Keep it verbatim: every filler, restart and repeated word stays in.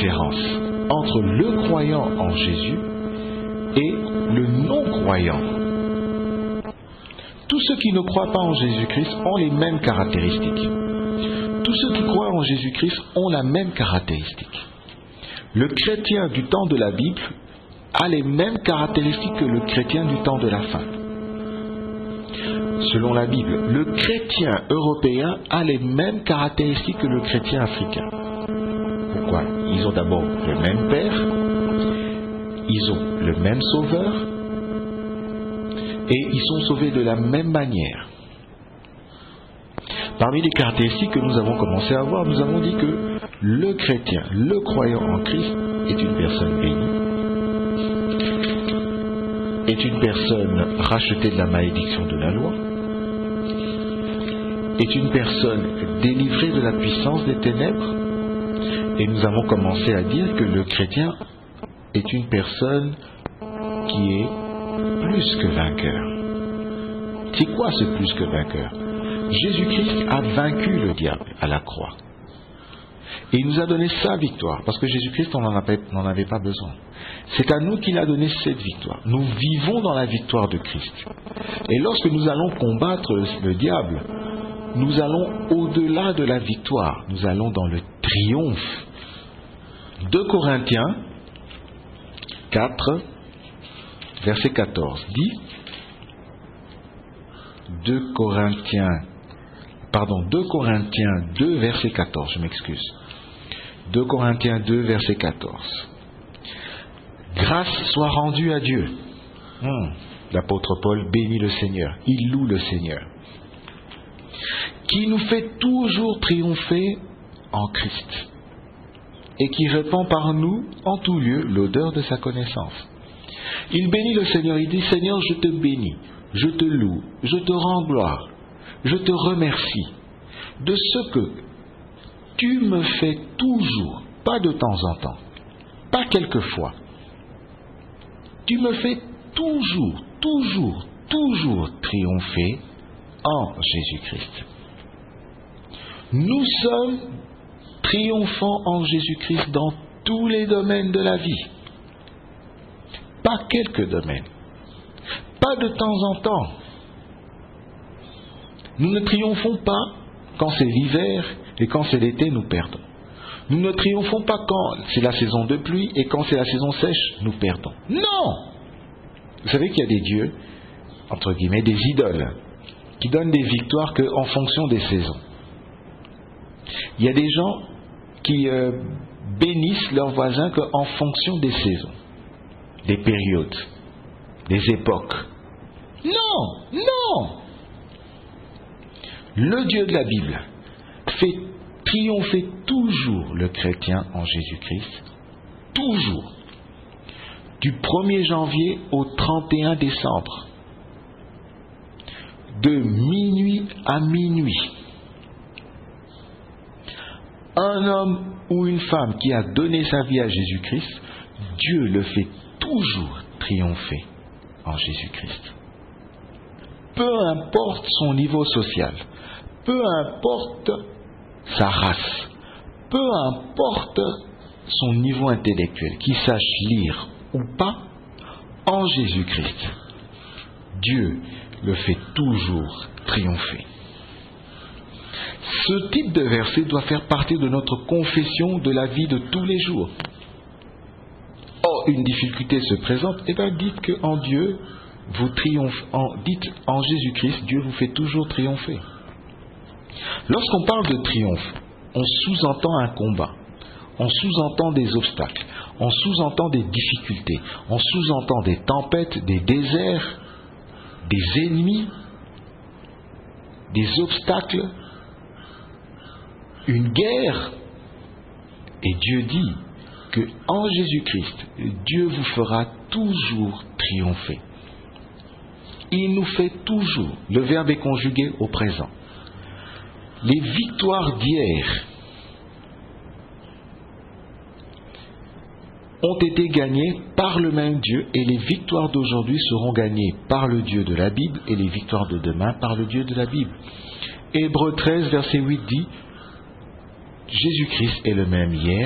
différence entre le croyant en Jésus et le non-croyant. Tous ceux qui ne croient pas en Jésus-Christ ont les mêmes caractéristiques. Tous ceux qui croient en Jésus-Christ ont la même caractéristique. Le chrétien du temps de la Bible a les mêmes caractéristiques que le chrétien du temps de la fin. Selon la Bible, le chrétien européen a les mêmes caractéristiques que le chrétien africain. Pourquoi? Ils ont d'abord le même Père, ils ont le même Sauveur, et ils sont sauvés de la même manière. Parmi les caractéristiques que nous avons commencé à voir, nous avons dit que le chrétien, le croyant en Christ, est une personne bénie, est une personne rachetée de la malédiction de la loi, est une personne délivrée de la puissance des ténèbres, et nous avons commencé à dire que le chrétien est une personne qui est plus que vainqueur. C'est quoi ce plus que vainqueur? Jésus-Christ a vaincu le diable à la croix. Et il nous a donné sa victoire, parce que Jésus-Christ n'en avait pas besoin. C'est à nous qu'il a donné cette victoire. Nous vivons dans la victoire de Christ. Et lorsque nous allons combattre le diable, nous allons au-delà de la victoire. Nous allons dans le triomphe. deux Corinthiens quatre, verset quatorze, dit deux Corinthiens, pardon, deux Corinthiens deux, verset quatorze, je m'excuse. deux Corinthiens deux, verset quatorze. Grâce soit rendue à Dieu. Hum, L'apôtre Paul bénit le Seigneur, il loue le Seigneur, qui nous fait toujours triompher en Christ, et qui répand par nous en tout lieu l'odeur de sa connaissance. Il bénit le Seigneur, il dit: Seigneur, je te bénis, je te loue, je te rends gloire, je te remercie de ce que tu me fais toujours, pas de temps en temps, pas quelquefois, tu me fais toujours, toujours, toujours triompher en Jésus-Christ. Nous sommes triomphants en Jésus-Christ dans tous les domaines de la vie. Pas quelques domaines. Pas de temps en temps. Nous ne triomphons pas quand c'est l'hiver et quand c'est l'été, nous perdons. Nous ne triomphons pas quand c'est la saison de pluie et quand c'est la saison sèche, nous perdons. Non! Vous savez qu'il y a des dieux, entre guillemets, des idoles, qui donnent des victoires qu'en fonction des saisons. Il y a des gens qui euh, bénissent leurs voisins qu'en fonction des saisons, des périodes, des époques. Non, non. Le Dieu de la Bible fait triompher toujours le chrétien en Jésus-Christ, toujours, du premier janvier au trente et un décembre, de minuit à minuit. Un homme ou une femme qui a donné sa vie à Jésus-Christ, Dieu le fait toujours triompher en Jésus-Christ. Peu importe son niveau social, peu importe sa race, peu importe son niveau intellectuel, qu'il sache lire ou pas, en Jésus-Christ, Dieu le fait toujours triompher. Ce type de verset doit faire partie de notre confession de la vie de tous les jours. Or, une difficulté se présente, et bien dites qu'en Dieu, vous triomphe, en, dites en Jésus-Christ, Dieu vous fait toujours triompher. Lorsqu'on parle de triomphe, on sous-entend un combat, on sous-entend des obstacles, on sous-entend des difficultés, on sous-entend des tempêtes, des déserts, des ennemis, des obstacles, une guerre. Et Dieu dit que en Jésus-Christ, Dieu vous fera toujours triompher. Il nous fait toujours, le verbe est conjugué au présent. Les victoires d'hier ont été gagnées par le même Dieu, et les victoires d'aujourd'hui seront gagnées par le Dieu de la Bible, et les victoires de demain par le Dieu de la Bible. Hébreux treize, verset huit dit: Jésus-Christ est le même hier,